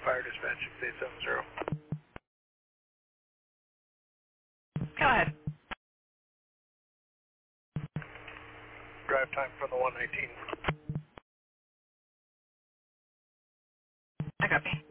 Fire Dispatch 870. Go ahead. Drive time from the 119. I copy.